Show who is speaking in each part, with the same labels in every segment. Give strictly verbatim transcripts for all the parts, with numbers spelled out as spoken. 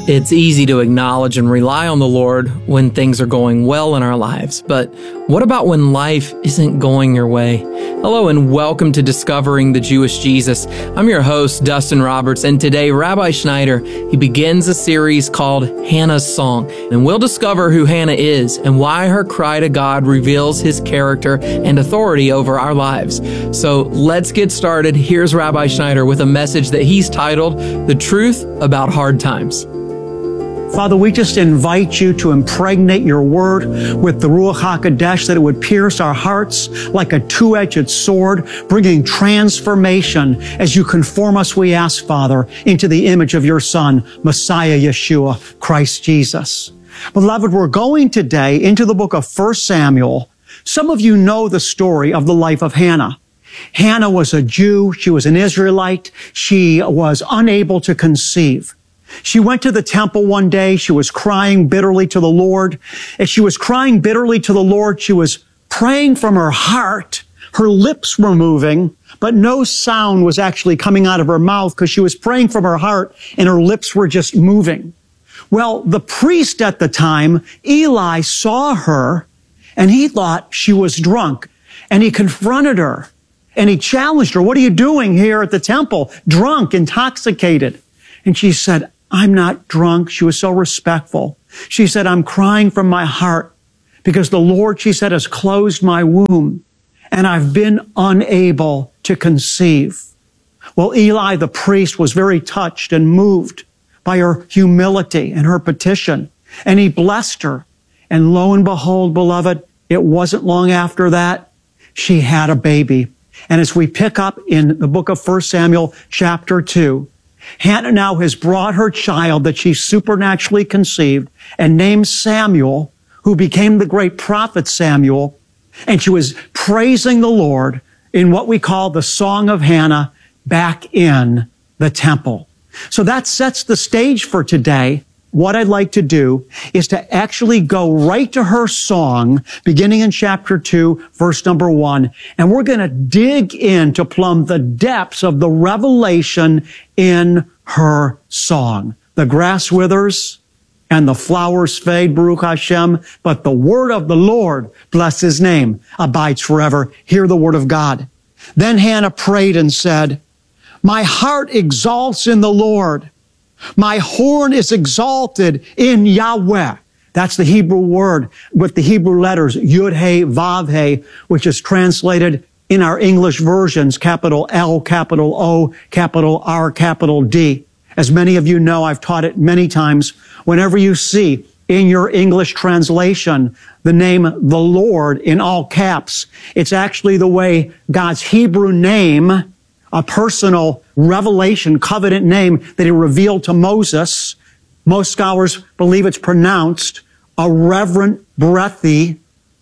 Speaker 1: It's easy to acknowledge and rely on the Lord when things are going well in our lives, but what about when life isn't going your way? Hello and welcome to Discovering the Jewish Jesus. I'm your host, Dustin Roberts, and today Rabbi Schneider, he begins a series called Hannah's Song, and we'll discover who Hannah is and why her cry to God reveals his character and authority over our lives. So let's get started. Here's Rabbi Schneider with a message that he's titled, The Truth About Hard Times.
Speaker 2: Father, we just invite you to impregnate your word with the Ruach HaKodesh, that it would pierce our hearts like a two-edged sword, bringing transformation as you conform us, we ask, Father, into the image of your Son, Messiah Yeshua, Christ Jesus. Beloved, we're going today into the book of First Samuel. Some of you know the story of the life of Hannah. Hannah was a Jew. She was an Israelite. She was unable to conceive. She went to the temple one day. She was crying bitterly to the Lord. As she was crying bitterly to the Lord, she was praying from her heart. Her lips were moving, but no sound was actually coming out of her mouth because she was praying from her heart and her lips were just moving. Well, the priest at the time, Eli, saw her and he thought she was drunk, and he confronted her and he challenged her. What are you doing here at the temple? Drunk, intoxicated. And she said, I'm not drunk. She was so respectful. She said, I'm crying from my heart because the Lord, she said, has closed my womb and I've been unable to conceive. Well, Eli, the priest, was very touched and moved by her humility and her petition, and he blessed her. And lo and behold, beloved, it wasn't long after that, she had a baby. And as we pick up in the book of First Samuel chapter two, Hannah now has brought her child that she supernaturally conceived and named Samuel, who became the great prophet Samuel. And she was praising the Lord in what we call the Song of Hannah back in the temple. So that sets the stage for today. What I'd like to do is to actually go right to her song, beginning in chapter two, verse number one. And we're going to dig in to plumb the depths of the revelation in her song. The grass withers and the flowers fade, Baruch Hashem, but the word of the Lord, bless his name, abides forever. Hear the word of God. Then Hannah prayed and said, my heart exalts in the Lord. My horn is exalted in Yahweh. That's the Hebrew word with the Hebrew letters Yud-He, Vav-He, which is translated in our English versions, capital L, capital O, capital R, capital D. As many of you know, I've taught it many times. Whenever you see in your English translation the name the Lord in all caps, it's actually the way God's Hebrew name, a personal revelation, covenant name that he revealed to Moses. Most scholars believe it's pronounced a reverent, breathy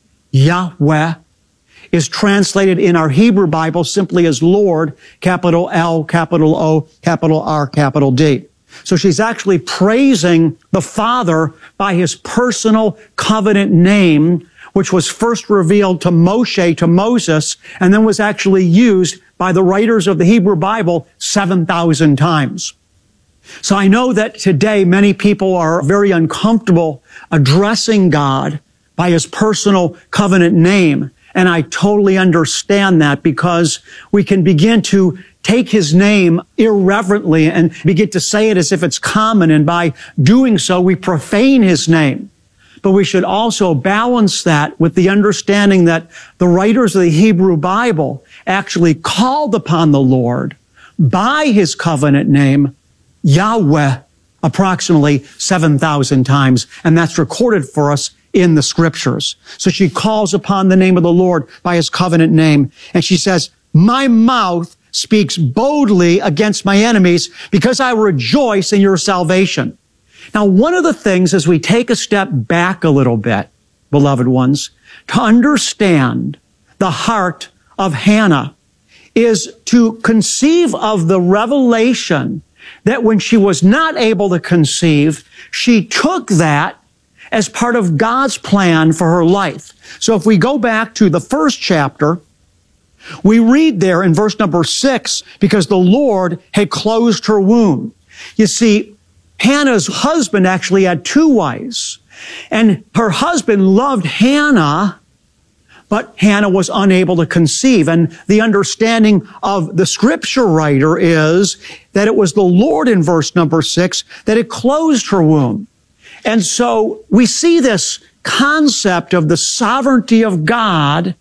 Speaker 2: Yahweh, is translated in our Hebrew Bible simply as Lord, capital L, capital O, capital R, capital D. So she's actually praising the Father by his personal covenant name, which was first revealed to Moshe, to Moses, and then was actually used by the writers of the Hebrew Bible seven thousand times. So I know that today many people are very uncomfortable addressing God by his personal covenant name. And I totally understand that, because we can begin to take his name irreverently and begin to say it as if it's common. And by doing so, we profane his name. But we should also balance that with the understanding that the writers of the Hebrew Bible actually called upon the Lord by his covenant name, Yahweh, approximately seven thousand times. And that's recorded for us in the scriptures. So she calls upon the name of the Lord by his covenant name. And she says, my mouth speaks boldly against my enemies because I rejoice in your salvation. Now, one of the things as we take a step back a little bit, beloved ones, to understand the heart of Hannah is to conceive of the revelation that when she was not able to conceive, she took that as part of God's plan for her life. So if we go back to the first chapter, we read there in verse number six, because the Lord had closed her womb. You see, Hannah's husband actually had two wives. And her husband loved Hannah, but Hannah was unable to conceive. And the understanding of the scripture writer is that it was the Lord in verse number six that had closed her womb. And so we see this concept of the sovereignty of God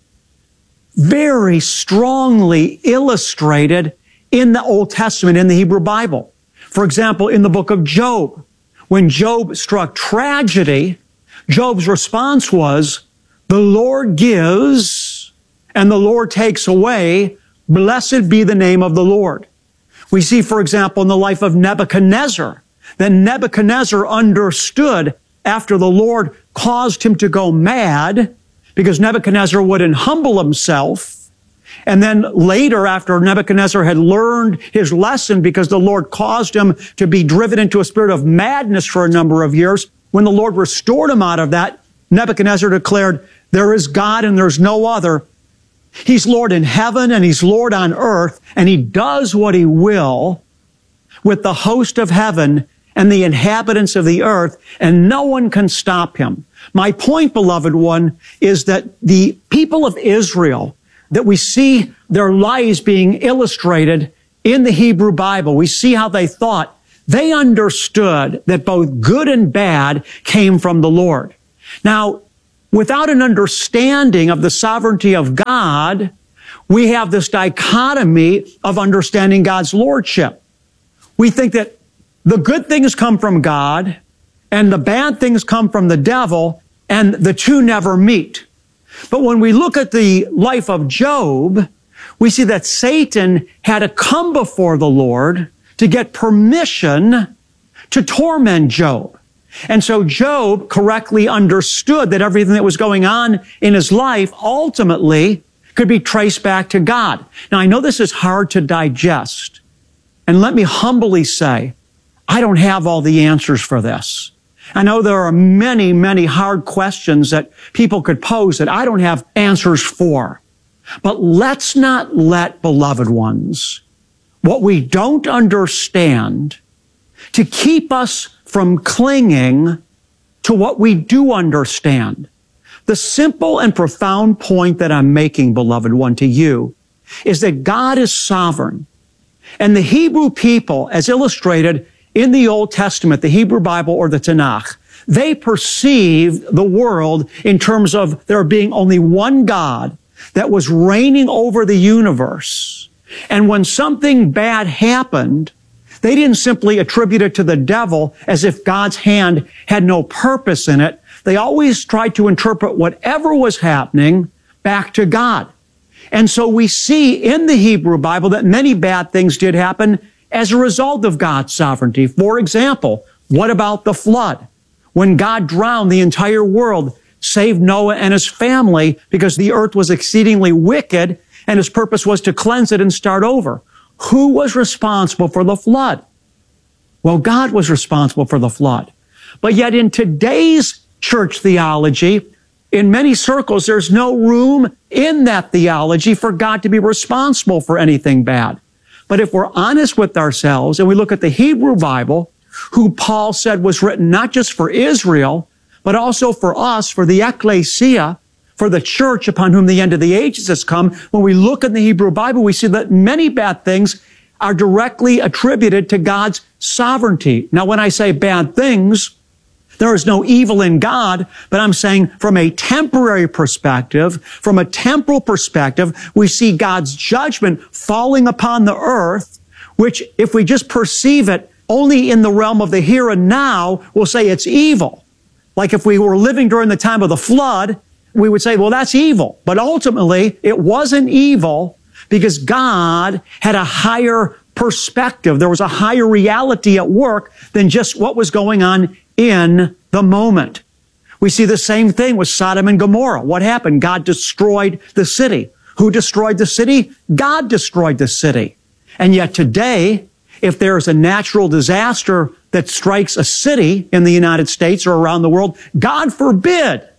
Speaker 2: very strongly illustrated in the Old Testament, in the Hebrew Bible. For example, in the book of Job, when Job struck tragedy, Job's response was, "The Lord gives and the Lord takes away. Blessed be the name of the Lord." We see, for example, in the life of Nebuchadnezzar, that Nebuchadnezzar understood after the Lord caused him to go mad, because Nebuchadnezzar wouldn't humble himself. And then later, after Nebuchadnezzar had learned his lesson, because the Lord caused him to be driven into a spirit of madness for a number of years, when the Lord restored him out of that, Nebuchadnezzar declared, "There is God and there's no other. He's Lord in heaven and He's Lord on earth, and He does what He will with the host of heaven and the inhabitants of the earth, and no one can stop Him." My point, beloved one, is that the people of Israel, that we see their lives being illustrated in the Hebrew Bible, we see how they thought. They understood that both good and bad came from the Lord. Now, without an understanding of the sovereignty of God, we have this dichotomy of understanding God's lordship. We think that the good things come from God and the bad things come from the devil, and the two never meet. But when we look at the life of Job, we see that Satan had to come before the Lord to get permission to torment Job. And so Job correctly understood that everything that was going on in his life ultimately could be traced back to God. Now, I know this is hard to digest. And let me humbly say, I don't have all the answers for this. I know there are many, many hard questions that people could pose that I don't have answers for. But let's not let, beloved ones, what we don't understand to keep us from clinging to what we do understand. The simple and profound point that I'm making, beloved one, to you, is that God is sovereign. And the Hebrew people, as illustrated in the Old Testament, the Hebrew Bible or the Tanakh, they perceived the world in terms of there being only one God that was reigning over the universe. And when something bad happened, they didn't simply attribute it to the devil as if God's hand had no purpose in it. They always tried to interpret whatever was happening back to God. And so we see in the Hebrew Bible that many bad things did happen as a result of God's sovereignty. For example, what about the flood? When God drowned the entire world, saved Noah and his family because the earth was exceedingly wicked and His purpose was to cleanse it and start over. Who was responsible for the flood? Well, God was responsible for the flood. But yet in today's church theology, in many circles, there's no room in that theology for God to be responsible for anything bad. But if we're honest with ourselves and we look at the Hebrew Bible, who Paul said was written not just for Israel, but also for us, for the ecclesia, for the church upon whom the end of the ages has come, when we look in the Hebrew Bible, we see that many bad things are directly attributed to God's sovereignty. Now, when I say bad things, there is no evil in God, but I'm saying from a temporary perspective, from a temporal perspective, we see God's judgment falling upon the earth, which if we just perceive it only in the realm of the here and now, we'll say it's evil. Like if we were living during the time of the flood, we would say, well, that's evil. But ultimately, it wasn't evil because God had a higher perspective. There was a higher reality at work than just what was going on in the moment. We see the same thing with Sodom and Gomorrah. What happened? God destroyed the city. Who destroyed the city? God destroyed the city. And yet today, if there's a natural disaster that strikes a city in the United States or around the world, God forbid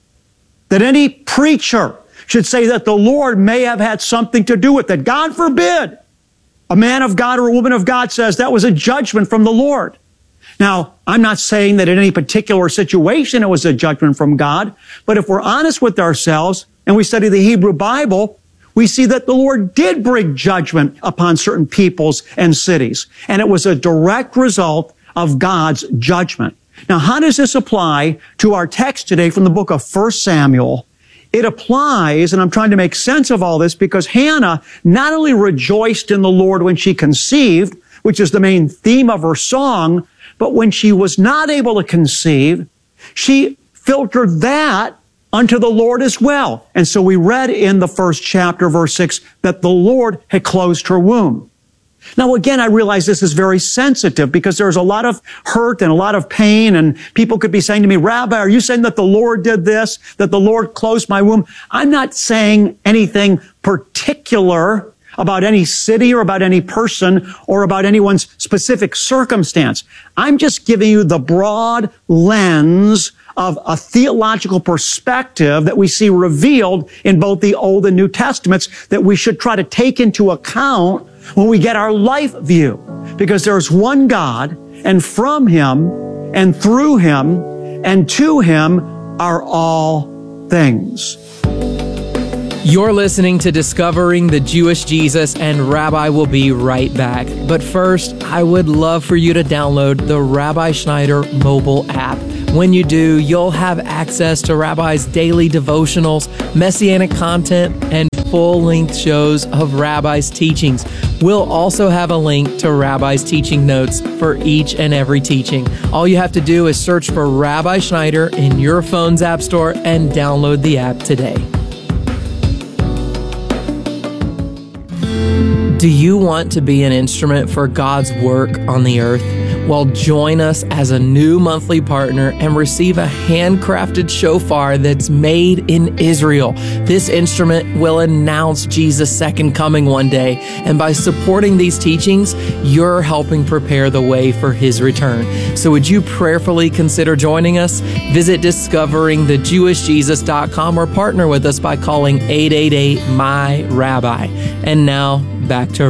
Speaker 2: that any preacher should say that the Lord may have had something to do with it. God forbid. A man of God or a woman of God says that was a judgment from the Lord. Now, I'm not saying that in any particular situation it was a judgment from God, but if we're honest with ourselves and we study the Hebrew Bible, we see that the Lord did bring judgment upon certain peoples and cities, and it was a direct result of God's judgment. Now, how does this apply to our text today from the book of First Samuel? It applies, and I'm trying to make sense of all this, because Hannah not only rejoiced in the Lord when she conceived, which is the main theme of her song, but when she was not able to conceive, she filtered that unto the Lord as well. And so we read in the first chapter, verse six, that the Lord had closed her womb. Now, again, I realize this is very sensitive because there's a lot of hurt and a lot of pain, and people could be saying to me, Rabbi, are you saying that the Lord did this, that the Lord closed my womb? I'm not saying anything particular about any city or about any person or about anyone's specific circumstance. I'm just giving you the broad lens of a theological perspective that we see revealed in both the Old and New Testaments that we should try to take into account when we get our life view. Because there's one God, and from Him, and through Him, and to Him are all things.
Speaker 1: You're listening to Discovering the Jewish Jesus, and Rabbi will be right back. But first, I would love for you to download the Rabbi Schneider mobile app. When you do, you'll have access to Rabbi's daily devotionals, messianic content, and full-length shows of Rabbi's teachings. We'll also have a link to Rabbi's teaching notes for each and every teaching. All you have to do is search for Rabbi Schneider in your phone's app store and download the app today. Do you want to be an instrument for God's work on the earth? Well, join us as a new monthly partner and receive a handcrafted shofar that's made in Israel. This instrument will announce Jesus' second coming one day, and by supporting these teachings, you're helping prepare the way for His return. So would you prayerfully consider joining us? Visit discovering the jewish jesus dot com or partner with us by calling eight eight eight, M Y, Rabbi. And now, back to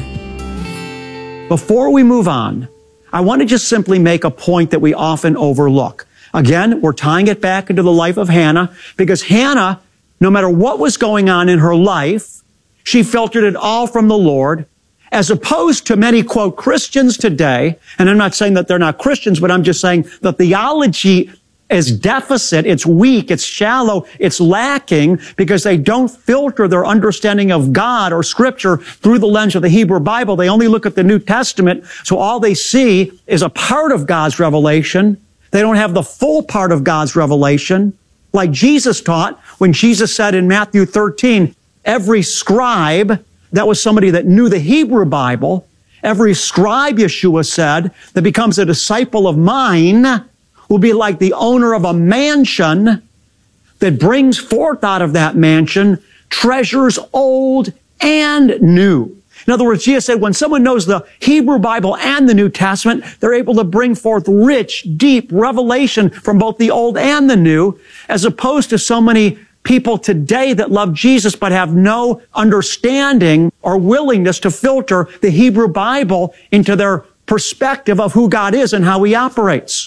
Speaker 1: Rabbi.
Speaker 2: Before we move on, I want to just simply make a point that we often overlook. Again, we're tying it back into the life of Hannah, because Hannah, no matter what was going on in her life, she filtered it all from the Lord, as opposed to many, quote, Christians today. And I'm not saying that they're not Christians, but I'm just saying the theology is deficit, it's weak, it's shallow, it's lacking, because they don't filter their understanding of God or Scripture through the lens of the Hebrew Bible. They only look at the New Testament, so all they see is a part of God's revelation. They don't have the full part of God's revelation, like Jesus taught when Jesus said in Matthew thirteen, every scribe, that was somebody that knew the Hebrew Bible, every scribe, Yeshua said, that becomes a disciple of mine will be like the owner of a mansion that brings forth out of that mansion treasures old and new. In other words, Jesus said when someone knows the Hebrew Bible and the New Testament, they're able to bring forth rich, deep revelation from both the Old and the New, as opposed to so many people today that love Jesus but have no understanding or willingness to filter the Hebrew Bible into their perspective of who God is and how He operates.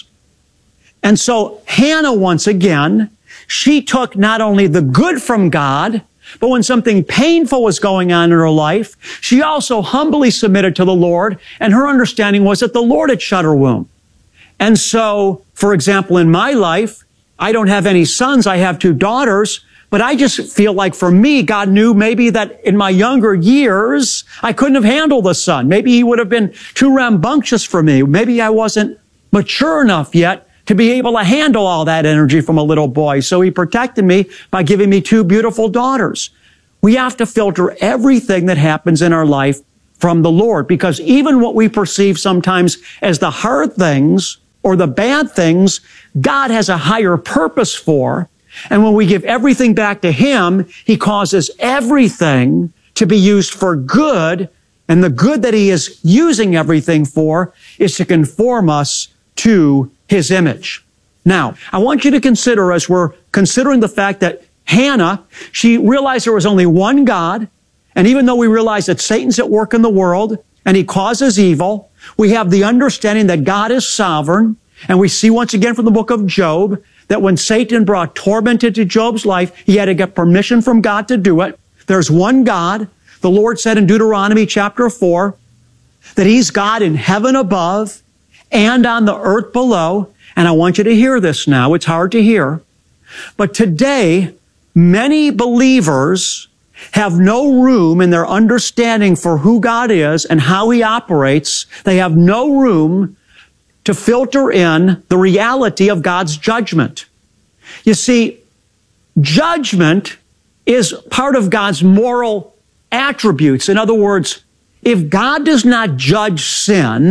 Speaker 2: And so Hannah, once again, she took not only the good from God, but when something painful was going on in her life, she also humbly submitted to the Lord, and her understanding was that the Lord had shut her womb. And so, for example, in my life, I don't have any sons, I have two daughters, but I just feel like for me, God knew maybe that in my younger years, I couldn't have handled a son. Maybe he would have been too rambunctious for me. Maybe I wasn't mature enough yet to be able to handle all that energy from a little boy. So He protected me by giving me two beautiful daughters. We have to filter everything that happens in our life from the Lord, because even what we perceive sometimes as the hard things or the bad things, God has a higher purpose for. And when we give everything back to Him, He causes everything to be used for good. And the good that He is using everything for is to conform us to His image. Now, I want you to consider, as we're considering the fact that Hannah, she realized there was only one God, and even though we realize that Satan's at work in the world and he causes evil, We have the understanding that God is sovereign. And we see once again from the book of Job that when Satan brought torment into Job's life, he had to get permission from God to do it. There's one God. The Lord said in Deuteronomy chapter four that he's God in heaven above and on the earth below. And I want you to hear this now. It's hard to hear. But today, many believers have no room in their understanding for who God is and how he operates. They have no room to filter in the reality of God's judgment. You see, judgment is part of God's moral attributes. In other words, if God does not judge sin,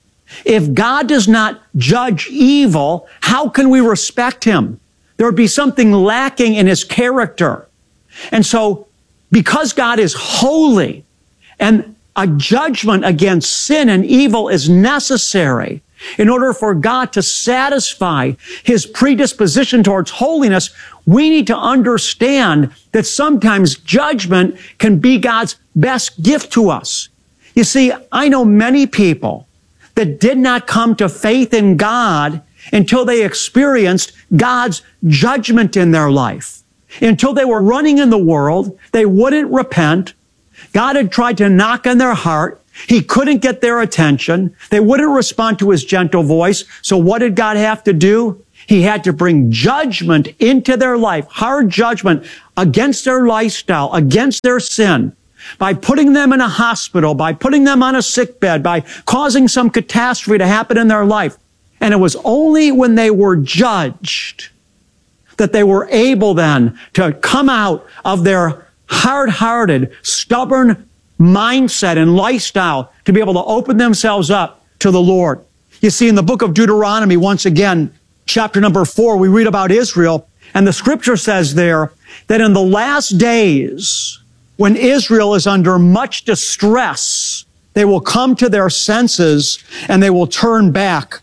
Speaker 2: if God does not judge evil, how can we respect him? There would be something lacking in his character. And so, because God is holy and a judgment against sin and evil is necessary in order for God to satisfy his predisposition towards holiness, we need to understand that sometimes judgment can be God's best gift to us. You see, I know many people that did not come to faith in God until they experienced God's judgment in their life. Until they were running in the world, they wouldn't repent. God had tried to knock on their heart. He couldn't get their attention. They wouldn't respond to his gentle voice. So what did God have to do? He had to bring judgment into their life, hard judgment against their lifestyle, against their sin, by putting them in a hospital, by putting them on a sick bed, by causing some catastrophe to happen in their life. And it was only when they were judged that they were able then to come out of their hard-hearted, stubborn mindset and lifestyle to be able to open themselves up to the Lord. You see, in the book of Deuteronomy, once again, chapter number four, we read about Israel, and the scripture says there that in the last days, when Israel is under much distress, they will come to their senses and they will turn back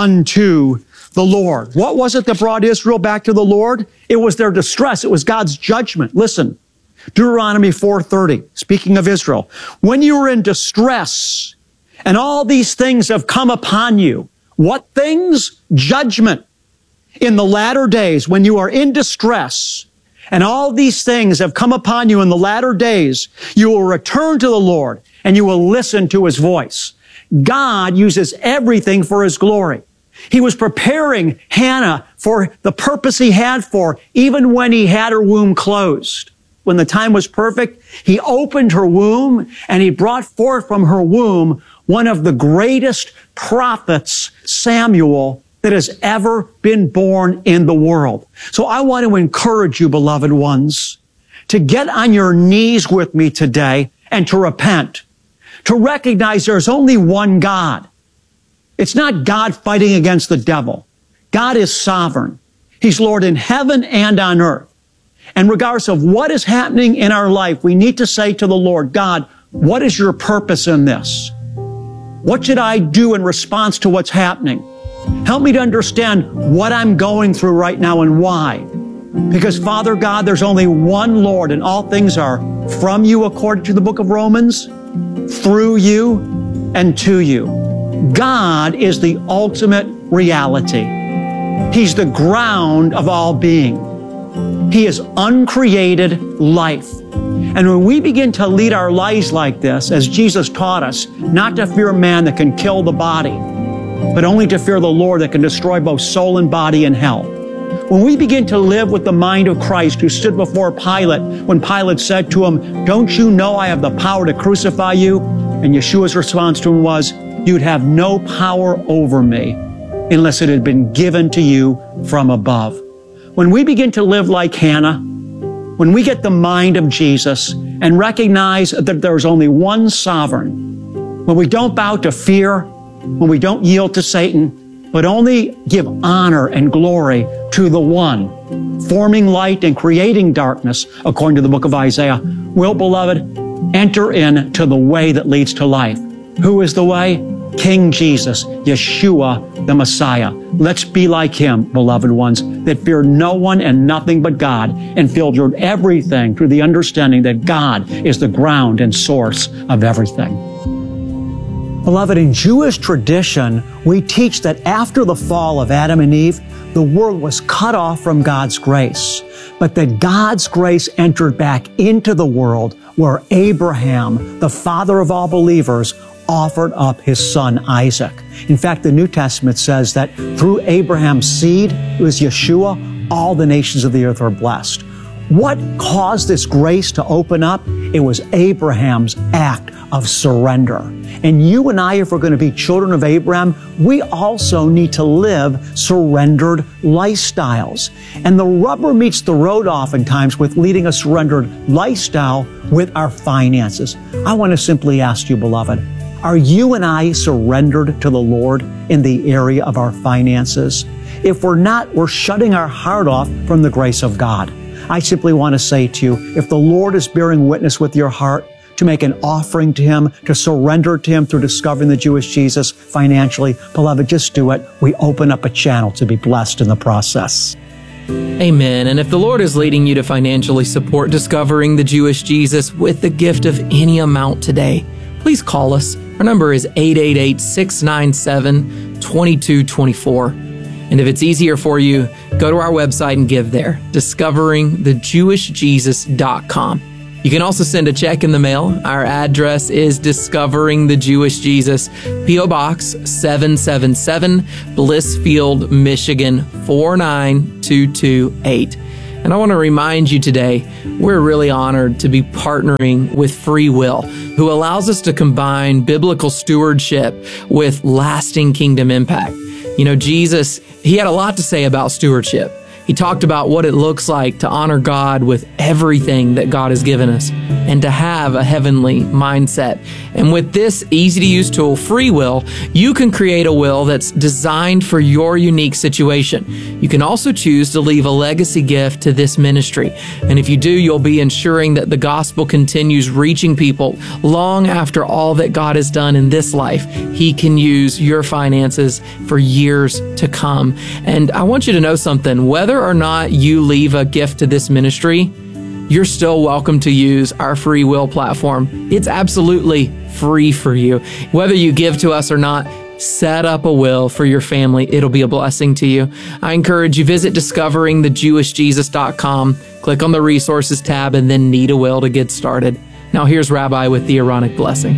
Speaker 2: unto the Lord. What was it that brought Israel back to the Lord? It was their distress. It was God's judgment. Listen, Deuteronomy four thirty, speaking of Israel. When you are in distress and all these things have come upon you, what things? Judgment. In the latter days, when you are in distress and all these things have come upon you in the latter days, you will return to the Lord and you will listen to his voice. God uses everything for his glory. He was preparing Hannah for the purpose he had for, even when he had her womb closed. When the time was perfect, he opened her womb and he brought forth from her womb one of the greatest prophets, Samuel, that has ever been born in the world. So I want to encourage you, beloved ones, to get on your knees with me today and to repent, to recognize there's only one God. It's not God fighting against the devil. God is sovereign. He's Lord in heaven and on earth. And regardless of what is happening in our life, we need to say to the Lord, God, what is your purpose in this? What should I do in response to what's happening? Help me to understand what I'm going through right now and why. Because, Father God, there's only one Lord, and all things are from you, according to the book of Romans, through you, and to you. God is the ultimate reality. He's the ground of all being. He is uncreated life. And when we begin to lead our lives like this, as Jesus taught us, not to fear man that can kill the body, but only to fear the Lord that can destroy both soul and body in hell. When we begin to live with the mind of Christ, who stood before Pilate when Pilate said to him, don't you know I have the power to crucify you? And Yeshua's response to him was, you'd have no power over me unless it had been given to you from above. When we begin to live like Hannah, when we get the mind of Jesus and recognize that there's only one sovereign, when we don't bow to fear, when we don't yield to Satan, but only give honor and glory to the one, forming light and creating darkness, according to the book of Isaiah, will, beloved, enter into the way that leads to life. Who is the way? King Jesus, Yeshua, the Messiah. Let's be like him, beloved ones, that fear no one and nothing but God, and filter everything through the understanding that God is the ground and source of everything. Beloved, in Jewish tradition, we teach that after the fall of Adam and Eve, the world was cut off from God's grace, but that God's grace entered back into the world where Abraham, the father of all believers, offered up his son Isaac. In fact, the New Testament says that through Abraham's seed, it was Yeshua, all the nations of the earth are blessed. What caused this grace to open up? It was Abraham's act of surrender. And you and I, if we're going to be children of Abraham, we also need to live surrendered lifestyles. And the rubber meets the road oftentimes with leading a surrendered lifestyle with our finances. I want to simply ask you, beloved, are you and I surrendered to the Lord in the area of our finances? If we're not, we're shutting our heart off from the grace of God. I simply want to say to you, if the Lord is bearing witness with your heart to make an offering to Him, to surrender to Him through discovering the Jewish Jesus financially, beloved, just do it. We open up a channel to be blessed in the process.
Speaker 1: Amen. And if the Lord is leading you to financially support discovering the Jewish Jesus with the gift of any amount today, please call us. Our number is eight eight eight, six nine seven, two two two four. And if it's easier for you, go to our website and give there, discovering the jewish jesus dot com. You can also send a check in the mail. Our address is Discovering the Jewish Jesus, P O Box seven seven seven, Blissfield, Michigan four nine two two eight. And I want to remind you today, we're really honored to be partnering with Free Will, who allows us to combine biblical stewardship with lasting kingdom impact. You know, Jesus, He had a lot to say about stewardship. He talked about what it looks like to honor God with everything that God has given us and to have a heavenly mindset. And with this easy-to-use tool, Free Will, you can create a will that's designed for your unique situation. You can also choose to leave a legacy gift to this ministry. And if you do, you'll be ensuring that the gospel continues reaching people long after all that God has done in this life. He can use your finances for years to come. And I want you to know something. Whether or not you leave a gift to this ministry, you're still welcome to use our Free Will platform. It's absolutely free for you. Whether you give to us or not, set up a will for your family. It'll be a blessing to you. I encourage you, visit discovering the jewish jesus dot com, click on the resources tab, and then need a will to get started. Now here's Rabbi with the Aaronic blessing.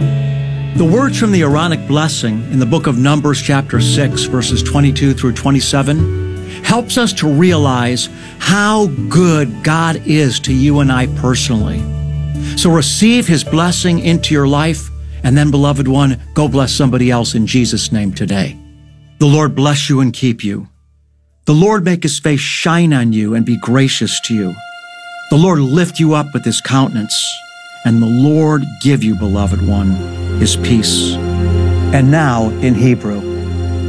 Speaker 2: The words from the Aaronic blessing in the book of Numbers chapter six, verses twenty-two through twenty-seven, helps us to realize how good God is to you and I personally. So receive His blessing into your life, and then, beloved one, go bless somebody else in Jesus' name today. The Lord bless you and keep you. The Lord make His face shine on you and be gracious to you. The Lord lift you up with His countenance, and the Lord give you, beloved one, His peace. And now in Hebrew.